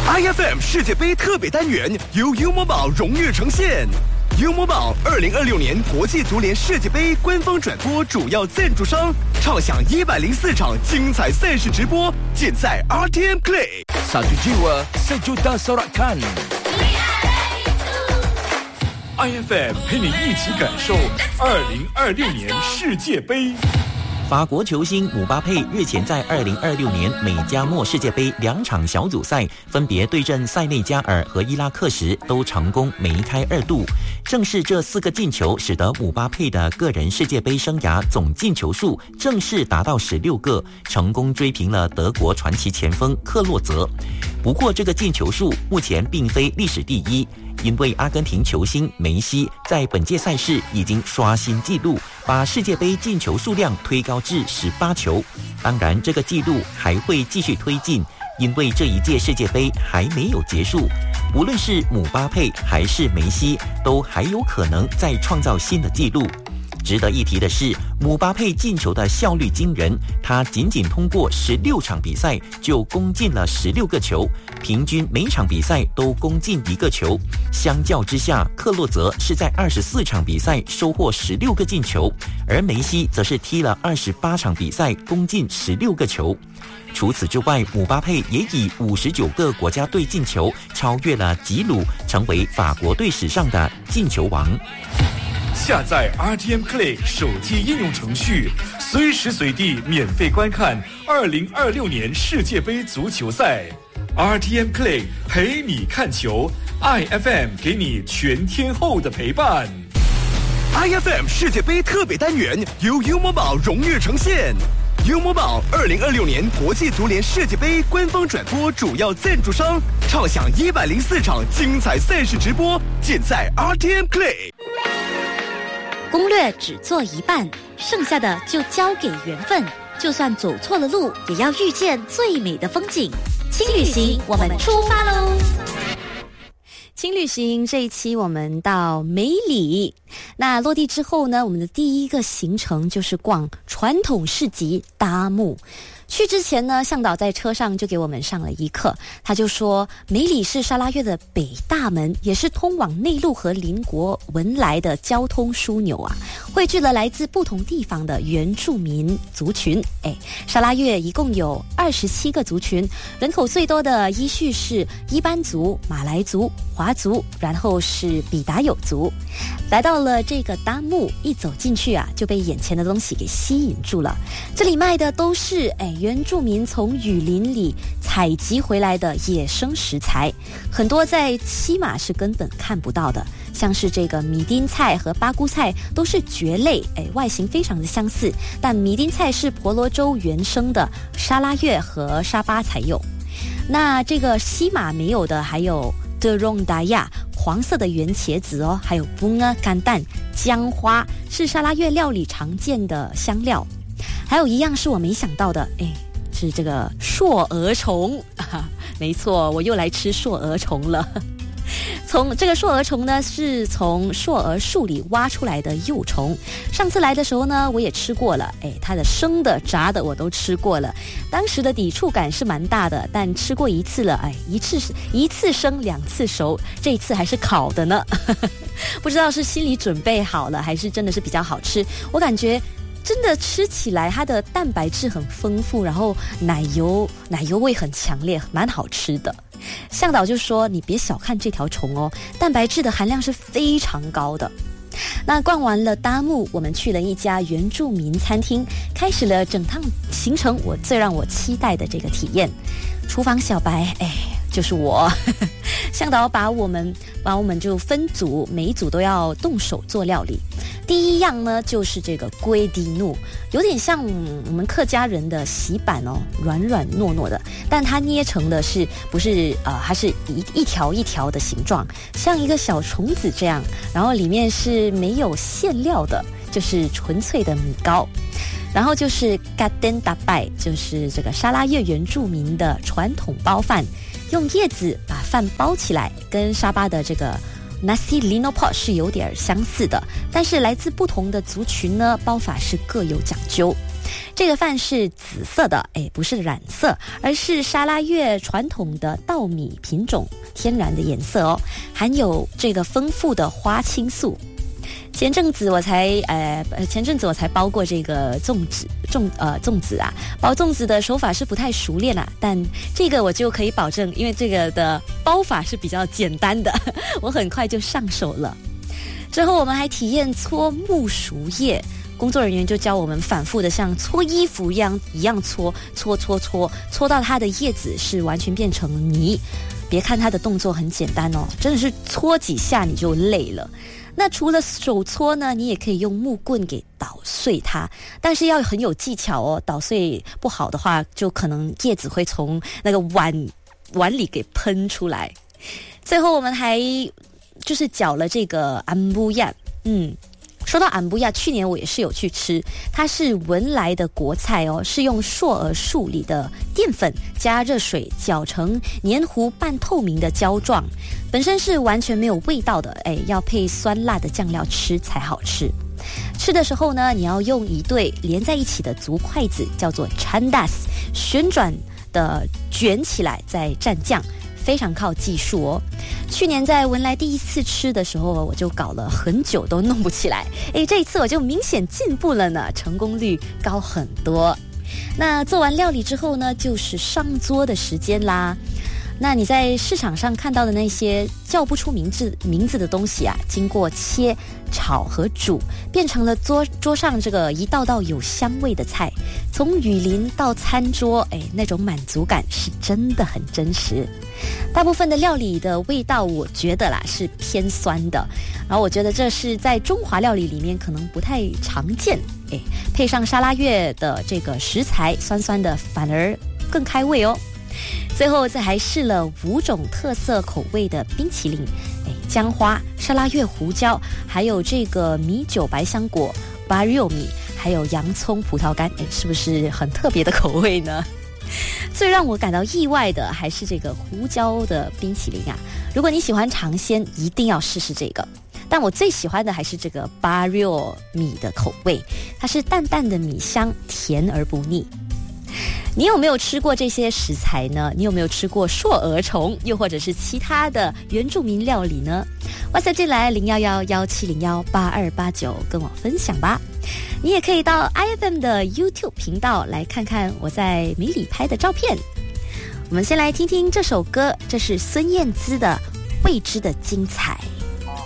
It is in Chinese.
IFM 世界杯特别单元由 U Mobile 荣誉呈现。U Mobile 2026年国际足联世界杯官方转播主要赞助商，畅享104场精彩赛事直播，尽在 RTM Play。 Satu jiwa, sejuta sorakan。 IFM 陪你一起感受2026年世界杯。 法国球星姆巴佩日前在2026年美加墨世界杯2场小组赛分别对阵塞内加尔和伊拉克时都成功梅开2度。正是这4个进球使得姆巴佩的个人世界杯生涯总进球数正式达到16个，成功追平了德国传奇前锋克洛泽。不过这个进球数目前并非历史第一，因为阿根廷球星梅西在本届赛事已经刷新纪录，把世界杯进球数量推高至18球。当然这个纪录还会继续推进，因为这一届世界杯还没有结束，无论是姆巴佩还是梅西都还有可能再创造新的纪录。值得一提的是，姆巴佩进球的效率惊人，他仅仅通过16场比赛就攻进了16个球，平均每场比赛都攻进1个球。相较之下，克洛泽是在24场比赛收获16个进球，而梅西则是踢了28场比赛攻进16个球。除此之外，姆巴佩也以59个国家队进球超越了吉鲁，成为法国队史上的进球王。 下载 RTM Play 手机应用程序，随时随地免费观看2026年世界杯足球赛。RTM Play 陪你看球 ，IFM 给你全天候的陪伴。 IFM 世界杯特别单元由 U Mobile 荣誉呈现。U Mobile 2026年国际足联世界杯官方转播主要赞助商，畅享104场精彩赛事直播，尽在 RTM Play。 攻略只做一半，剩下的就交给缘分。就算走错了路，也要遇见最美的风景。轻旅行，我们出发喽！轻旅行这一期我们到梅里，那落地之后呢，我们的第一个行程就是逛传统市集达木。去之前呢，向导在车上就给我们上了一课，他就说梅里是沙拉越的北大门，也是通往内陆和邻国文莱的交通枢纽啊，汇聚了来自不同地方的原住民族群。沙拉越一共有27个族群，人口最多的依序是伊班族、马来族、华族，然后是比达友族。来到了这个达木，一走进去啊，就被眼前的东西给吸引住了。这里卖的都是原住民从雨林里采集回来的野生食材，很多在西马是根本看不到的，像是这个米丁菜和巴菇菜都是蕨类，外形非常的相似，但米丁菜是婆罗洲原生的，沙拉越和沙巴才有。那这个西马没有的还有德隆达亚黄色的圆茄子哦，还有布啊干蛋、姜花，是沙拉越料理常见的香料。还有一样是我没想到的，是这个硕蛾虫。没错，我又来吃硕蛾虫了。从这个硕蛾虫呢，是从硕蛾树里挖出来的幼虫。上次来的时候呢，我也吃过了，它的生的、炸的我都吃过了。当时的抵触感是蛮大的，但吃过一次了，一次生2次熟，这一次还是烤的呢。不知道是心理准备好了，还是真的是比较好吃。我感觉真的吃起来它的蛋白质很丰富，然后奶油味很强烈，蛮好吃的。向导就说你别小看这条虫哦，蛋白质的含量是非常高的。那逛完了达木，我们去了一家原住民餐厅，开始了整趟行程最让我期待的这个体验。厨房小白，就是我。向导把我们就分组，每一组都要动手做料理。第一样呢，就是这个龟迪怒，有点像我们客家人的洗板哦，软软糯糯的，但它捏成的是不是它是一条一条的形状，像一个小虫子这样，然后里面是没有馅料的，就是纯粹的米糕。然后就是嘎登达拜，就是这个沙拉越原住民的传统包饭，用叶子把饭包起来，跟沙巴的这个 nasi linopot 是有点相似的，但是来自不同的族群呢，包法是各有讲究。 这个饭是紫色的，不是染色，而是沙拉越传统的稻米品种天然的颜色哦，含有这个丰富的花青素。前阵子我才包过这个粽子啊，包粽子的手法是不太熟练啦，但这个我就可以保证，因为这个的包法是比较简单的，我很快就上手了。之后我们还体验搓木薯叶，工作人员就教我们反复的像搓衣服一样搓到它的叶子是完全变成泥。别看它的动作很简单哦，真的是搓几下你就累了。那除了手搓呢，你也可以用木棍给捣碎它，但是要很有技巧哦，捣碎不好的话，就可能叶子会从那个碗里给喷出来。最后我们还就是搅了这个安布亚，说到安布亚，去年我也是有去吃，它是文莱的国菜哦，是用硕儿树里的淀粉加热水搅成黏糊半透明的胶状，本身是完全没有味道的，要配酸辣的酱料吃才好吃。吃的时候呢，你要用一对连在一起的竹筷子，叫做 chandas， 旋转的卷起来再蘸酱，非常靠技术哦。去年在文莱第一次吃的时候，我就搞了很久都弄不起来，这一次我就明显进步了呢，成功率高很多。那做完料理之后呢，就是上桌的时间啦。那你在市场上看到的那些叫不出名字的东西啊，经过切、炒和煮，变成了桌上这个一道道有香味的菜。从雨林到餐桌，那种满足感是真的很真实。大部分的料理的味道，我觉得啦是偏酸的，然后我觉得这是在中华料理里面可能不太常见。配上沙拉越的这个食材，酸酸的反而更开胃哦。最后再还试了5种特色口味的冰淇淋，姜花、沙拉越胡椒，还有这个米酒白香果、barrio米，还有洋葱葡萄干，是不是很特别的口味呢？最让我感到意外的还是这个胡椒的冰淇淋啊！如果你喜欢尝鲜，一定要试试这个。但我最喜欢的还是这个 barrio 米的口味，它是淡淡的米香，甜而不腻。你有没有吃过这些食材呢？你有没有吃过硕蛾虫，又或者是其他的原住民料理呢？WhatsApp 进来011-1701-8289跟我分享吧。你也可以到 IFM 的 YouTube 频道来看看我在米里拍的照片。我们先来听听这首歌，这是孙燕姿的《未知的精彩》。